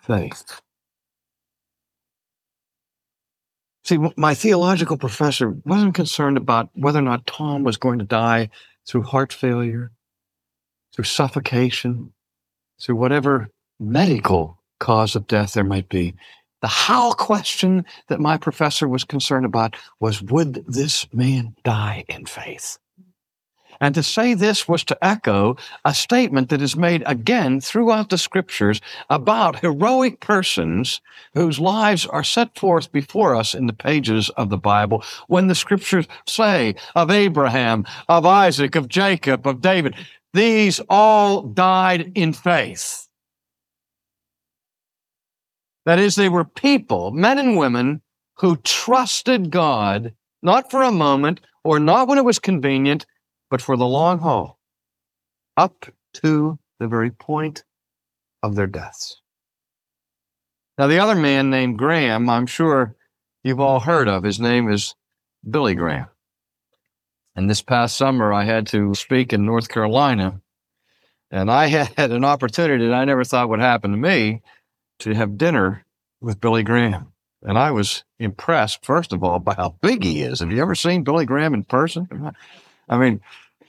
faith. See, my theological professor wasn't concerned about whether or not Tom was going to die through heart failure, through suffocation, through whatever medical cause of death there might be. The how question that my professor was concerned about was, would this man die in faith? And to say this was to echo a statement that is made again throughout the scriptures about heroic persons whose lives are set forth before us in the pages of the Bible, when the scriptures say of Abraham, of Isaac, of Jacob, of David, these all died in faith. That is, they were people, men and women, who trusted God, not for a moment or not when it was convenient, but for the long haul, up to the very point of their deaths. Now, the other man named Graham, I'm sure you've all heard of. His name is Billy Graham. And this past summer, I had to speak in North Carolina, and I had an opportunity that I never thought would happen to me to have dinner with Billy Graham. And I was impressed, first of all, by how big he is. Have you ever seen Billy Graham in person? I mean,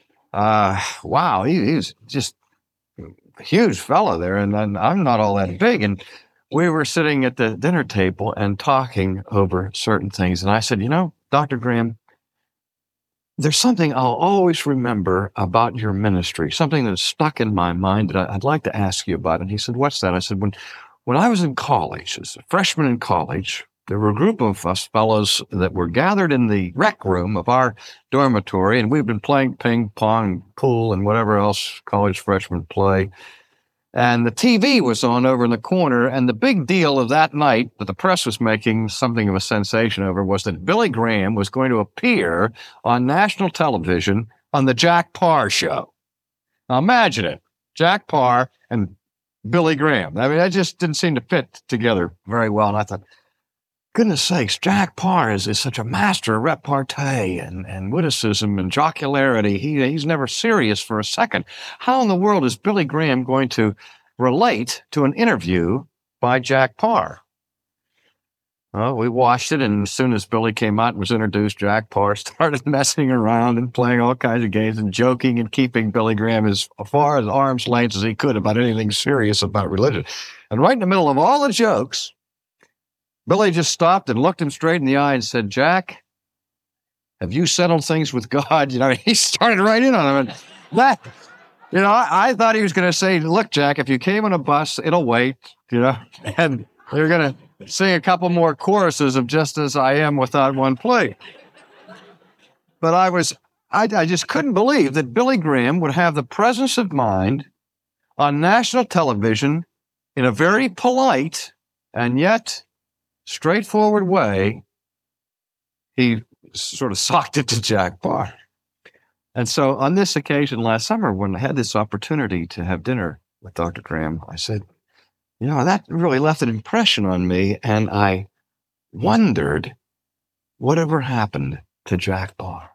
wow, he's just a huge fellow there, and I'm not all that big. And we were sitting at the dinner table and talking over certain things. And I said, you know, Dr. Graham, there's something I'll always remember about your ministry, something that's stuck in my mind that I'd like to ask you about. And he said, what's that? I said, when I was in college, as a freshman in college, there were a group of us fellows that were gathered in the rec room of our dormitory, and we'd been playing ping pong, pool, and whatever else college freshmen play. And the TV was on over in the corner, and the big deal of that night that the press was making something of a sensation over was that Billy Graham was going to appear on national television on the Jack Paar Show. Now imagine it, Jack Paar and Billy Graham. I mean, that just didn't seem to fit together very well, and I thought, goodness sakes, Jack Paar is such a master of repartee and witticism and jocularity. He's never serious for a second. How in the world is Billy Graham going to relate to an interview by Jack Paar? Well, we watched it, and as soon as Billy came out and was introduced, Jack Paar started messing around and playing all kinds of games and joking and keeping Billy Graham as far as arm's length as he could about anything serious about religion. And right in the middle of all the jokes, Billy just stopped and looked him straight in the eye and said, Jack, have you settled things with God? You know, he started right in on him. And that, you know, I thought he was going to say, look, Jack, if you came on a bus, it'll wait, you know, and they're going to sing a couple more choruses of Just As I Am without one plea. But I just couldn't believe that Billy Graham would have the presence of mind on national television in a very polite and yet straightforward way. He sort of socked it to Jack Paar. And so on this occasion last summer, when I had this opportunity to have dinner with Dr. Graham, I said, you know, that really left an impression on me, and I wondered whatever happened to Jack Paar.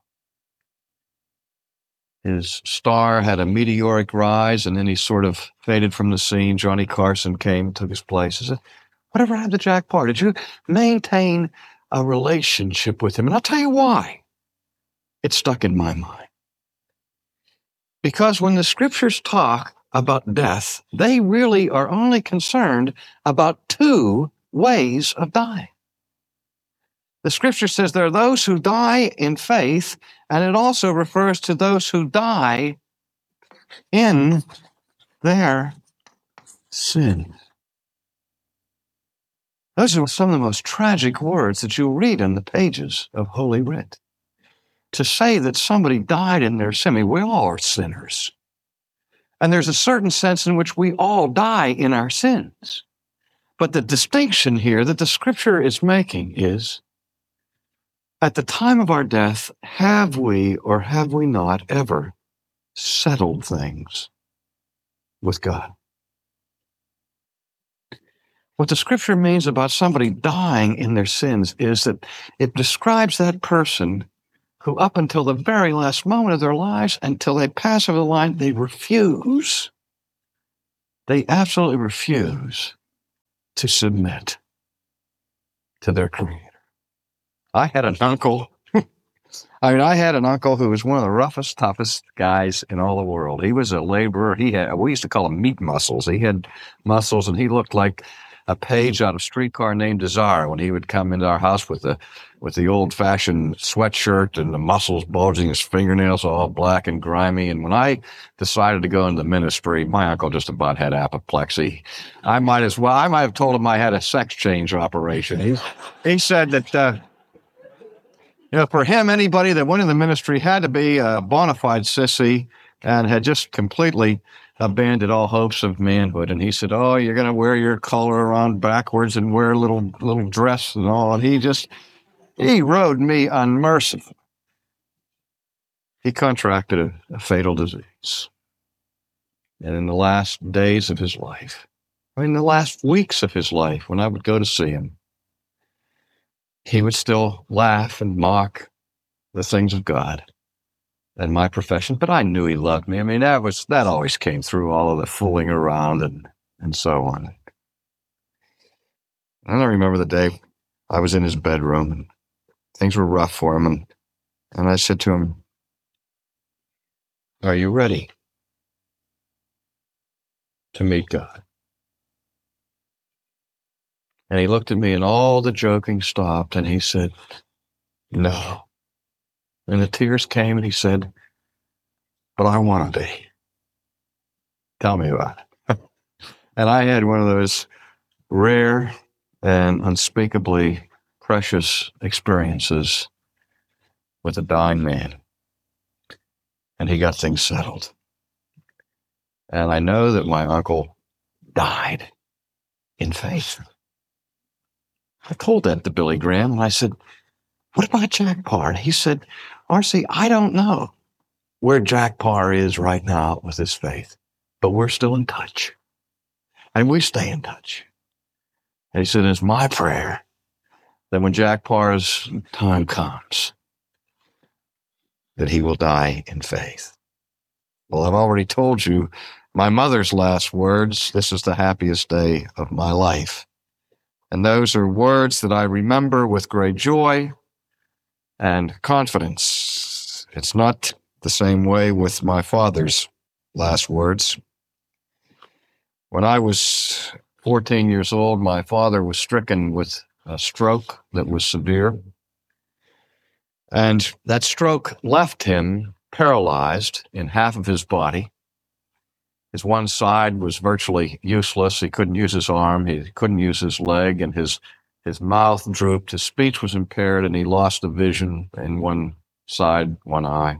His star had a meteoric rise, and then he sort of faded from the scene. Johnny Carson came, took his place. I said, whatever happened to Jack Paar? Did you maintain a relationship with him? And I'll tell you why. It stuck in my mind. Because when the scriptures talk about death, they really are only concerned about two ways of dying. The scripture says there are those who die in faith, and it also refers to those who die in their sin. Those are some of the most tragic words that you'll read in the pages of Holy Writ. To say that somebody died in their sin, I mean, we all are sinners. And there's a certain sense in which we all die in our sins. But the distinction here that the scripture is making is, at the time of our death, have we or have we not ever settled things with God? What the scripture means about somebody dying in their sins is that it describes that person who up until the very last moment of their lives, until they pass over the line, they refuse. They absolutely refuse to submit to their Creator. I had an uncle. I had an uncle who was one of the roughest, toughest guys in all the world. He was a laborer. We used to call him meat muscles. He had muscles, and he looked like a page out of Streetcar Named Desire when he would come into our house with the old-fashioned sweatshirt and the muscles bulging, his fingernails all black and grimy. And when I decided to go into the ministry, my uncle just about had apoplexy. I might have told him I had a sex change operation. He said that, for him, anybody that went in the ministry had to be a bona fide sissy and had just completely abandoned all hopes of manhood. And he said, "Oh, you're going to wear your collar around backwards and wear a little dress and all." And he rode me unmerciful. He contracted a fatal disease. And in the last days of his life, the last weeks of his life, when I would go to see him, he would still laugh and mock the things of God and my profession, but I knew he loved me. That always came through all of the fooling around and so on. And I remember the day I was in his bedroom and things were rough for him, and I said to him, "Are you ready to meet God?" And he looked at me, and all the joking stopped, and he said, "No." And the tears came, and he said, "But I want to be. Tell me about it." And I had one of those rare and unspeakably precious experiences with a dying man. And he got things settled. And I know that my uncle died in faith. I told that to Billy Graham, and I said, "What about Jack Parr?" And he said, "R.C., I don't know where Jack Parr is right now with his faith, but we're still in touch. And we stay in touch." And he said, "It's my prayer that when Jack Parr's time comes, that he will die in faith." Well, I've already told you my mother's last words. "This is the happiest day of my life." And those are words that I remember with great joy and confidence. It's not the same way with my father's last words. When I was 14 years old, my father was stricken with a stroke that was severe. And that stroke left him paralyzed in half of his body. His one side was virtually useless. He couldn't use his arm. He couldn't use his leg, and his mouth drooped. His speech was impaired, and he lost the vision in one side, one eye.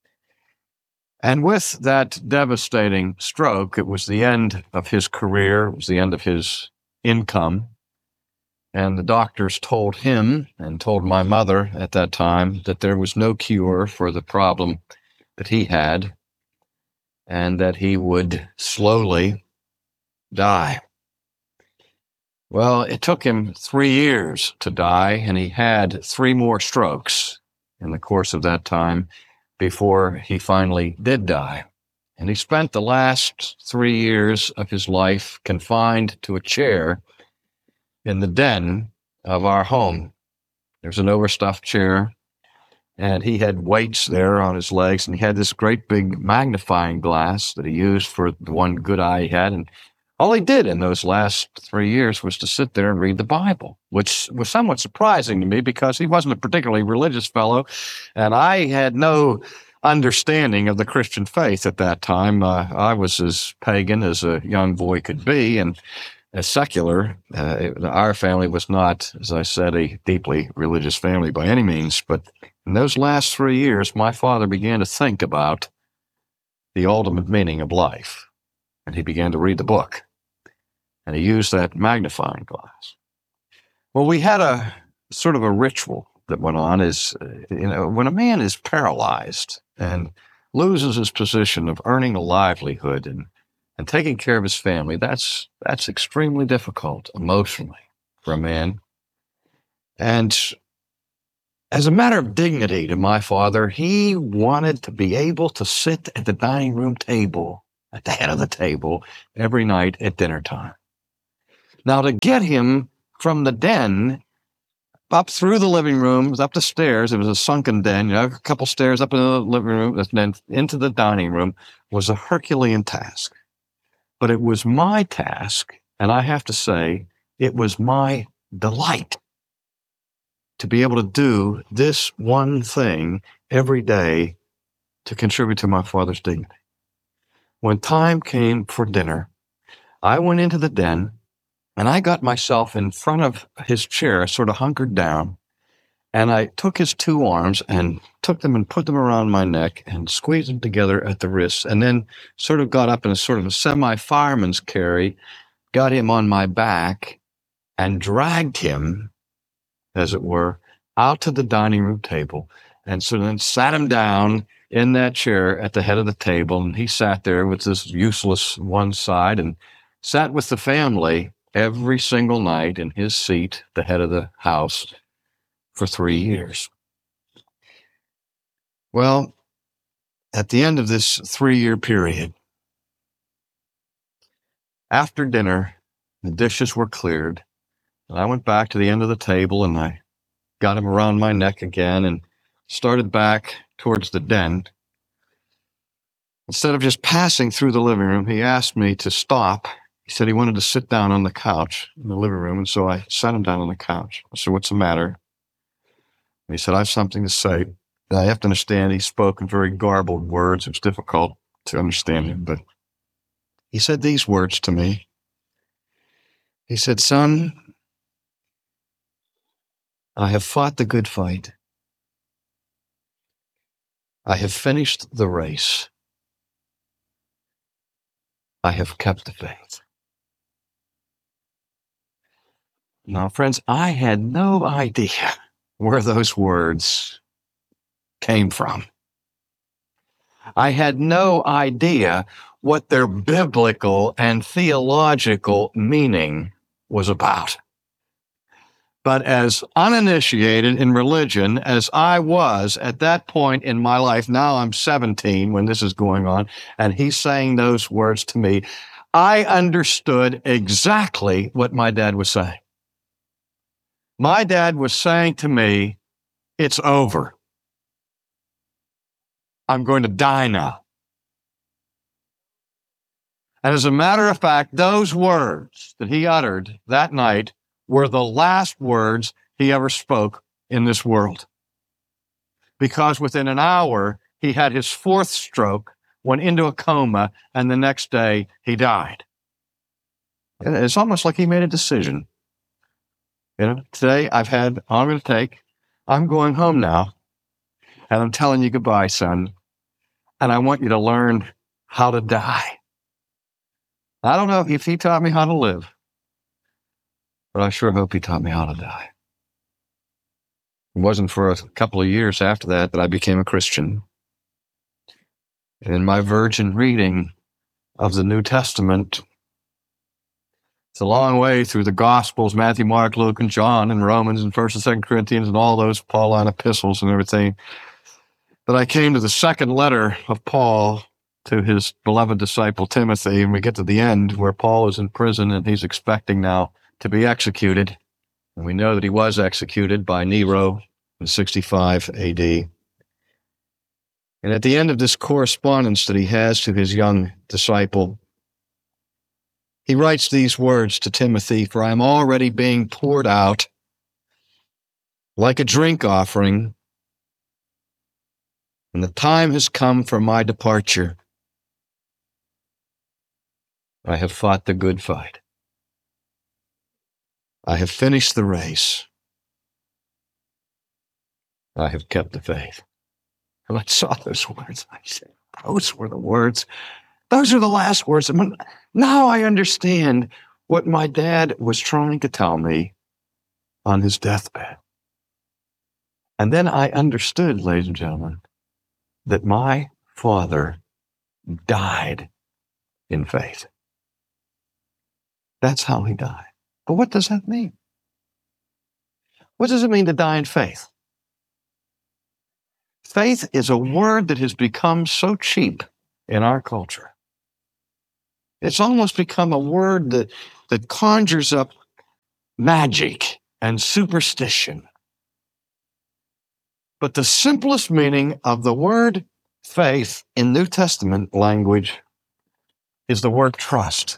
And with that devastating stroke, it was the end of his career. It was the end of his income. And the doctors told him and told my mother at that time that there was no cure for the problem that he had, and that he would slowly die. Well, it took him 3 years to die, and he had 3 more strokes in the course of that time before he finally did die. And he spent the last 3 years of his life confined to a chair in the den of our home. There's an overstuffed chair, and he had weights there on his legs, and he had this great big magnifying glass that he used for the one good eye he had. And all he did in those last 3 years was to sit there and read the Bible, which was somewhat surprising to me because he wasn't a particularly religious fellow, and I had no understanding of the Christian faith at that time. I was as pagan as a young boy could be, and as secular. Our family was not, as I said, a deeply religious family by any means, but in those last 3 years, my father began to think about the ultimate meaning of life, and he began to read the book, and he used that magnifying glass. Well, we had a sort of a ritual that went on when a man is paralyzed and loses his position of earning a livelihood and taking care of his family, that's extremely difficult emotionally for a man. And as a matter of dignity to my father, he wanted to be able to sit at the dining room table, at the head of the table, every night at dinner time. Now, to get him from the den up through the living room, up the stairs, it was a sunken den, a couple stairs up into the living room, and then into the dining room, was a Herculean task. But it was my task, and I have to say, it was my delight to be able to do this one thing every day to contribute to my Father's dignity. When time came for dinner, I went into the den and I got myself in front of his chair, sort of hunkered down, and I took his two arms and took them and put them around my neck and squeezed them together at the wrists, and then sort of got up in a sort of a semi-fireman's carry, got him on my back, and dragged him, as it were, out to the dining room table, and so then sat him down in that chair at the head of the table, and he sat there with this useless one side and sat with the family every single night in his seat, the head of the house, for 3 years. Well, at the end of this 3-year period, after dinner, the dishes were cleared, and I went back to the end of the table and I got him around my neck again and started back towards the den. Instead of just passing through the living room, he asked me to stop. He said he wanted to sit down on the couch in the living room, and so I sat him down on the couch. I said, "What's the matter?" And he said, "I have something to say." I have to understand he spoke in very garbled words. It was difficult to understand him, but he said these words to me. He said, "Son, I have fought the good fight. I have finished the race. I have kept the faith." Now, friends, I had no idea where those words came from. I had no idea what their biblical and theological meaning was about. But as uninitiated in religion as I was at that point in my life, now I'm 17 when this is going on, and he's saying those words to me, I understood exactly what my dad was saying. My dad was saying to me, it's over. I'm going to die now. And as a matter of fact, those words that he uttered that night were the last words he ever spoke in this world. Because within an hour, he had his fourth stroke, went into a coma, and the next day he died. It's almost like he made a decision. Today I'm going home now, and I'm telling you goodbye, son, and I want you to learn how to die. I don't know if he taught me how to live, but I sure hope he taught me how to die. It wasn't for a couple of years after that I became a Christian. In my virgin reading of the New Testament, it's a long way through the Gospels, Matthew, Mark, Luke, and John, and Romans, and 1st and 2nd Corinthians, and all those Pauline epistles and everything, that I came to the second letter of Paul to his beloved disciple Timothy, and we get to the end where Paul is in prison and he's expecting now to be executed. And we know that he was executed by Nero in 65 AD. And at the end of this correspondence that he has to his young disciple, he writes these words to Timothy, "For I am already being poured out like a drink offering, and the time has come for my departure. I have fought the good fight. I have finished the race. I have kept the faith." And I saw those words. I said, those were the words. Those are the last words. Now I understand what my dad was trying to tell me on his deathbed. And then I understood, ladies and gentlemen, that my father died in faith. That's how he died. But what does that mean? What does it mean to die in faith? Faith is a word that has become so cheap in our culture. It's almost become a word that conjures up magic and superstition. But the simplest meaning of the word faith in New Testament language is the word trust.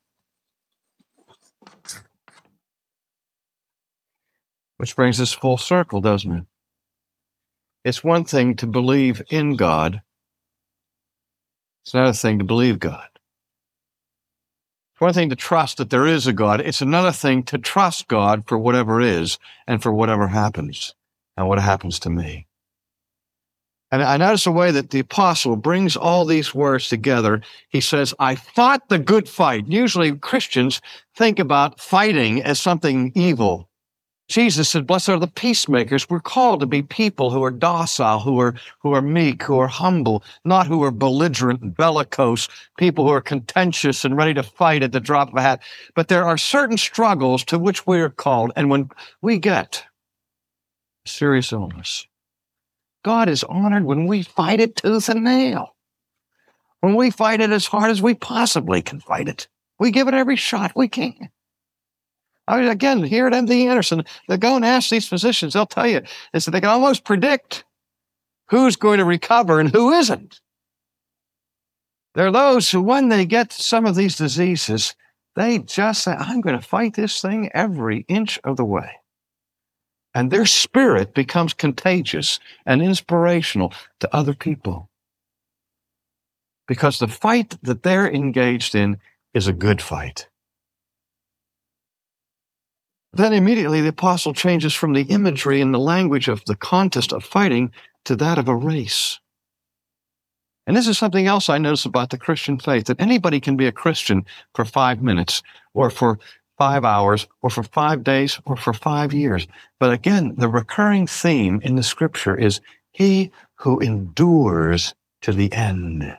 Which brings us full circle, doesn't it? It's one thing to believe in God. It's another thing to believe God. It's one thing to trust that there is a God. It's another thing to trust God for whatever is and for whatever happens and what happens to me. And I notice the way that the apostle brings all these words together. He says, I fought the good fight. Usually Christians think about fighting as something evil. Jesus said, blessed are the peacemakers. We're called to be people who are docile, who are meek, who are humble, not who are belligerent and bellicose, people who are contentious and ready to fight at the drop of a hat. But there are certain struggles to which we are called. And when we get serious illness, God is honored when we fight it tooth and nail. When we fight it as hard as we possibly can fight it. We give it every shot we can. I mean, again, here at MD Anderson, they go and ask these physicians, they'll tell you, is that they can almost predict who's going to recover and who isn't. There are those who, when they get some of these diseases, they just say, I'm going to fight this thing every inch of the way. And their spirit becomes contagious and inspirational to other people. Because the fight that they're engaged in is a good fight. Then immediately the apostle changes from the imagery and the language of the contest of fighting to that of a race. And this is something else I notice about the Christian faith, that anybody can be a Christian for 5 minutes or for 5 hours or for 5 days or for 5 years. But again, the recurring theme in the scripture is he who endures to the end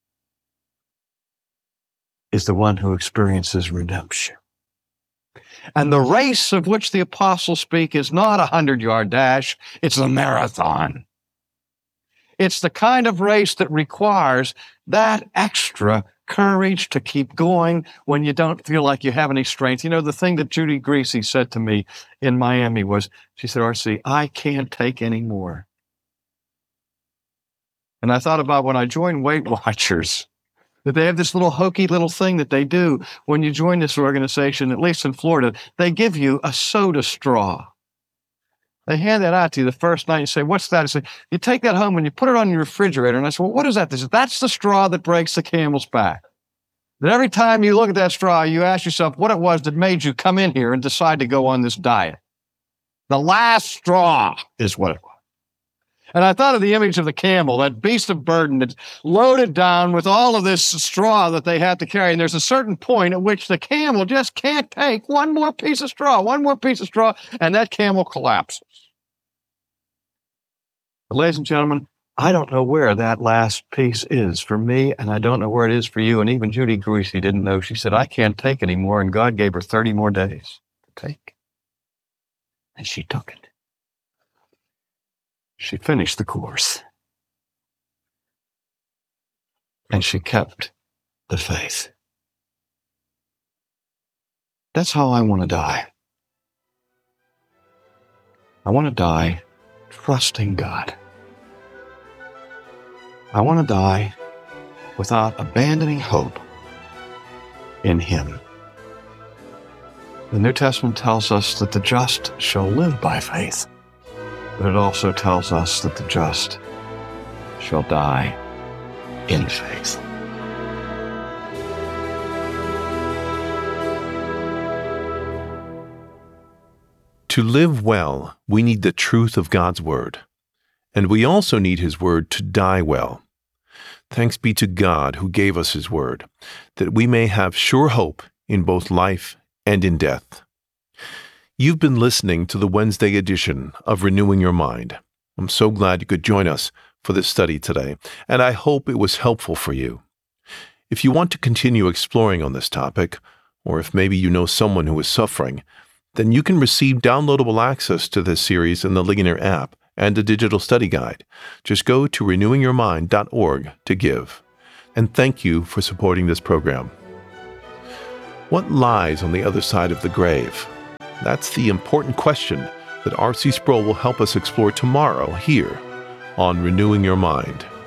is the one who experiences redemption. And the race of which the apostles speak is not a 100-yard dash, it's a marathon. It's the kind of race that requires that extra courage to keep going when you don't feel like you have any strength. You know, the thing that Judy Greasy said to me in Miami was, she said, R.C., I can't take any more. And I thought about when I joined Weight Watchers, that they have this little hokey little thing that they do when you join this organization, at least in Florida. They give you a soda straw. They hand that out to you the first night. You say, what's that? I say, you take that home and you put it on your refrigerator. And I said, well, what is that? They said, that's the straw that breaks the camel's back. That every time you look at that straw, you ask yourself what it was that made you come in here and decide to go on this diet. The last straw is what it was. And I thought of the image of the camel, that beast of burden that's loaded down with all of this straw that they have to carry. And there's a certain point at which the camel just can't take one more piece of straw, and that camel collapses. But ladies and gentlemen, I don't know where that last piece is for me, and I don't know where it is for you. And even Judy Greasy didn't know. She said, I can't take anymore, and God gave her 30 more days to take. And she took it. She finished the course. And she kept the faith. That's how I want to die. I want to die trusting God. I want to die without abandoning hope in Him. The New Testament tells us that the just shall live by faith. But it also tells us that the just shall die in faith. To live well, we need the truth of God's Word. And we also need His Word to die well. Thanks be to God who gave us His Word, that we may have sure hope in both life and in death. You've been listening to the Wednesday edition of Renewing Your Mind. I'm so glad you could join us for this study today, and I hope it was helpful for you. If you want to continue exploring on this topic, or if maybe you know someone who is suffering, then you can receive downloadable access to this series in the Ligonier app and a digital study guide. Just go to renewingyourmind.org to give. And thank you for supporting this program. What lies on the other side of the grave? That's the important question that R.C. Sproul will help us explore tomorrow here on Renewing Your Mind.